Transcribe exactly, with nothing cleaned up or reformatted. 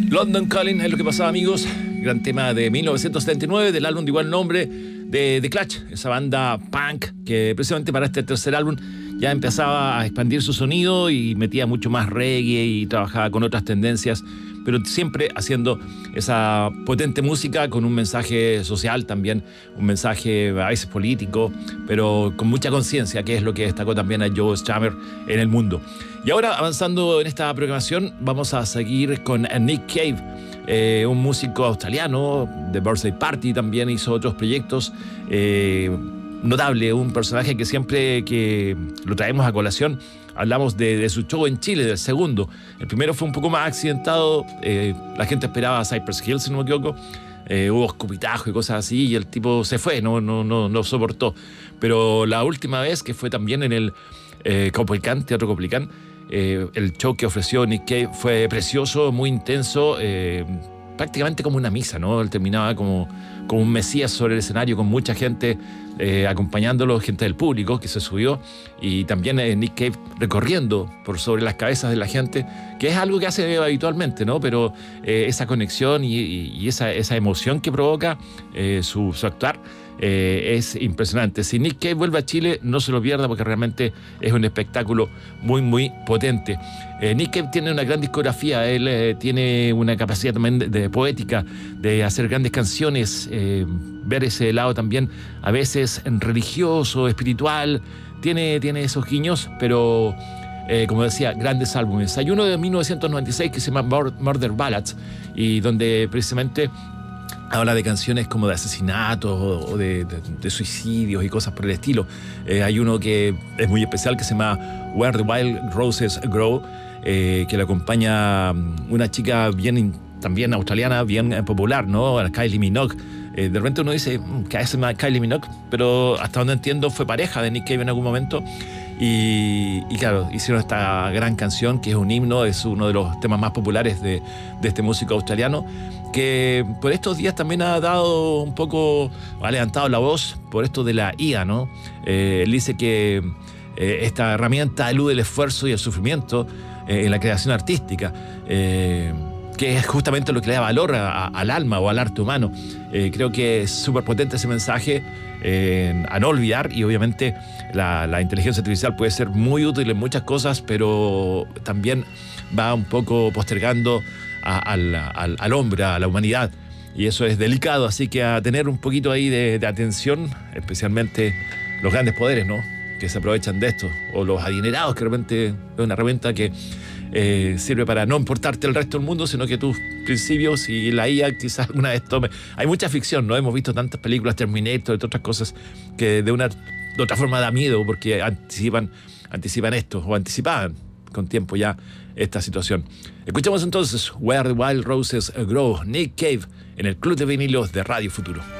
London Calling es lo que pasaba, amigos. Gran tema de mil novecientos setenta y nueve del álbum de igual nombre de The Clash, esa banda punk que precisamente para este tercer álbum ya empezaba a expandir su sonido y metía mucho más reggae y trabajaba con otras tendencias, pero siempre haciendo esa potente música con un mensaje social también, un mensaje a veces político, pero con mucha conciencia, que es lo que destacó también a Joe Strummer en el mundo. Y ahora, avanzando en esta programación, vamos a seguir con Nick Cave, eh, un músico australiano de Birthday Party, también hizo otros proyectos. Eh, notable, un personaje que siempre que lo traemos a colación hablamos de, de su show en Chile, del segundo. El primero fue un poco más accidentado, eh, la gente esperaba a Cypress Hill, si no me equivoco, eh, hubo escupitajo y cosas así, y el tipo se fue, no, no, no, no soportó. Pero la última vez, que fue también en el eh, Caupolicán, Teatro Caupolicán, eh, el show que ofreció Nick Cave fue precioso, muy intenso, eh, prácticamente como una misa, ¿no? Él terminaba como, como un mesías sobre el escenario, con mucha gente eh, acompañándolo, gente del público que se subió, y también eh, Nick Cave recorriendo por sobre las cabezas de la gente, que es algo que hace habitualmente, ¿no? Pero eh, esa conexión y, y, y esa, esa emoción que provoca eh, su, su actuar eh, es impresionante. Si Nick Cave vuelve a Chile, no se lo pierda, porque realmente es un espectáculo muy, muy potente. Eh, Nick Cave tiene una gran discografía, él eh, tiene una capacidad también de, de poética, de hacer grandes canciones, eh, ver ese lado también a veces religioso, espiritual, tiene, tiene esos guiños, pero eh, como decía, grandes álbumes. Hay uno de mil novecientos noventa y seis que se llama Murder Ballads, y donde precisamente habla de canciones como de asesinatos o de, de, de suicidios y cosas por el estilo. Eh, hay uno que es muy especial que se llama Where the Wild Roses Grow, eh, que le acompaña una chica bien, también australiana, bien eh, popular, ¿no? Kylie Minogue. Eh, de repente uno dice, ¿qué hace más Kylie Minogue? Pero hasta donde entiendo fue pareja de Nick Cave en algún momento. Y, y claro, hicieron esta gran canción que es un himno, es uno de los temas más populares de, de este músico australiano, que por estos días también ha dado un poco, ha levantado la voz por esto de la I A, ¿no? Eh, él dice que eh, esta herramienta elude el esfuerzo y el sufrimiento eh, en la creación artística, eh, que es justamente lo que le da valor a, a, al alma o al arte humano. Eh, creo que es súper potente ese mensaje eh, a no olvidar, y obviamente la, la inteligencia artificial puede ser muy útil en muchas cosas, pero también va un poco postergando a, al, al, al hombre, a la humanidad, y eso es delicado, así que a tener un poquito ahí de, de atención, especialmente los grandes poderes, ¿no? Que se aprovechan de esto, o los adinerados, que de repente es una herramienta que Eh, sirve para no importarte el resto del mundo, sino que tus principios, y la I A quizás alguna vez tome. Hay mucha ficción, ¿no? Hemos visto tantas películas, Terminator, entre otras cosas, que de una de otra forma da miedo, porque anticipan, anticipan esto, o anticipaban con tiempo ya esta situación. Escuchamos entonces Where the Wild Roses Grow, Nick Cave, en el Club de Vinilos de Radio Futuro.